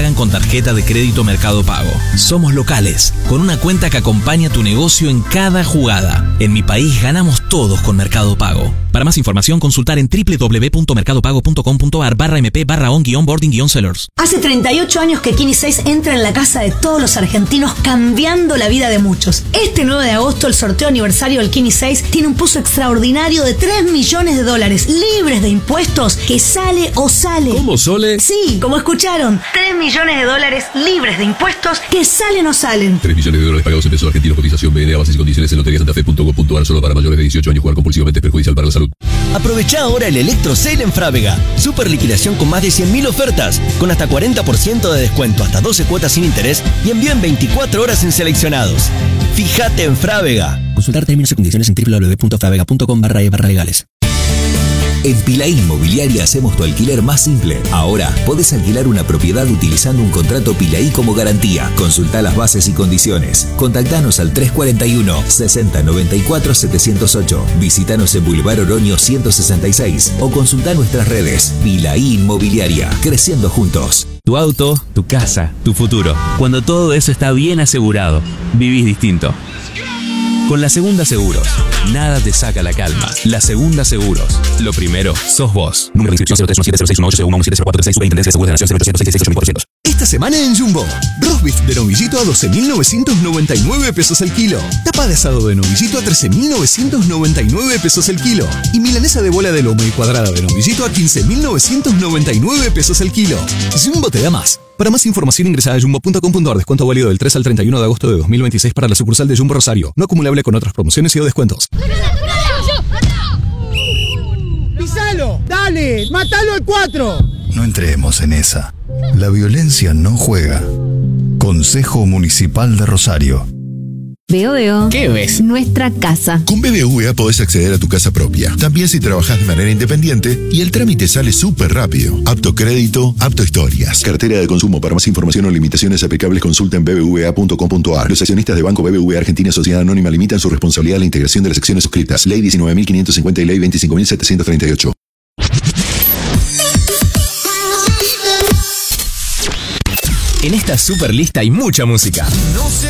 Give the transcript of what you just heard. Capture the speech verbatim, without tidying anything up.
pagan con tarjeta de crédito Mercado Pago. Somos locales, con una cuenta que acompaña tu negocio en cada jugada. En mi país ganamos todos con Mercado Pago. Para más información, consultar en doble u doble u doble u punto mercado pago punto com punto a r barra mp barra on guión boarding guión sellers. Hace treinta y ocho años que Kini seis entra en la casa de todos los argentinos, cambiando la vida de muchos. Este nueve de agosto, el sorteo aniversario del Kini seis tiene un puzo extraordinario de tres millones de dólares, libres de impuestos, que sale o sale. ¿Cómo, Sole? Sí, como escucharon, tres millones de dólares libres de impuestos, que salen o salen. tres millones de dólares pagados en pesos argentinos. Cotización B N A, bases y condiciones en lotería santa fe punto com punto a r. Solo para mayores de dieciocho años. Jugar compulsivamente es perjudicial para la salud. Aprovecha ahora el Electro Sale en Frávega. Super liquidación con más de cien mil ofertas, con hasta cuarenta por ciento de descuento, hasta doce cuotas sin interés y envío en veinticuatro horas en seleccionados. Fíjate en Frávega. Consultar términos y condiciones en doble u doble u doble u punto frávega punto com barra e barra legales. En Pilaí Inmobiliaria hacemos tu alquiler más simple. Ahora podés alquilar una propiedad utilizando un contrato Pilaí como garantía. Consultá las bases y condiciones. Contactanos al tres cuatro uno, sesenta noventa y cuatro setecientos ocho. Visítanos en Boulevard Oroño ciento sesenta y seis o consultá nuestras redes. Pilaí Inmobiliaria, creciendo juntos. Tu auto, tu casa, tu futuro. Cuando todo eso está bien asegurado, vivís distinto. Con La Segunda Seguros, nada te saca la calma. La Segunda Seguros. Lo primero, sos vos. Número de inscripción cero tres uno siete cero seis uno ocho cero uno siete cero cuatro tres seis. Superintendencia de Seguros de la Nación cero ochocientos sesenta y seis ocho mil cuatrocientos. Esta semana en Jumbo, roast beef de novillito a doce mil novecientos noventa y nueve pesos el kilo. Tapa de asado de novillito a trece mil novecientos noventa y nueve pesos el kilo. Y milanesa de bola de lomo y cuadrada de novillito a quince mil novecientos noventa y nueve pesos el kilo. Jumbo te da más. Para más información ingresa a jumbo punto com punto a r. Descuento válido del tres al treinta y uno de agosto de dos mil veintiséis para la sucursal de Jumbo Rosario. No acumulable con otras promociones y o descuentos. ¡Pisalo! ¡Dale! ¡Mátalo al cuatro! No entremos en esa. La violencia no juega. Consejo Municipal de Rosario. Veo, veo. ¿Qué ves? Nuestra casa. Con B B V A podés acceder a tu casa propia. También si trabajás de manera independiente y el trámite sale súper rápido. Apto crédito, apto historias. Cartera de consumo. Para más información o limitaciones aplicables consulta en b b v a punto com punto a r. Los accionistas de Banco B B V A Argentina Sociedad Anónima limitan su responsabilidad a la integración de las acciones suscritas. Ley diecinueve mil quinientos cincuenta y Ley veinticinco mil setecientos treinta y ocho. En esta super lista hay mucha música. No sé